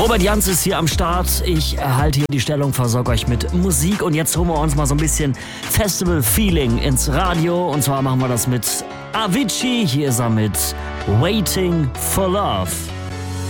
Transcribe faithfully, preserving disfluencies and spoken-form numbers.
Robert Janz ist hier am Start. Ich erhalte hier die Stellung, versorge euch mit Musik. Und jetzt holen wir uns mal so ein bisschen Festival-Feeling ins Radio. Und zwar machen wir das mit Avicii. Hier ist er mit Waiting for Love.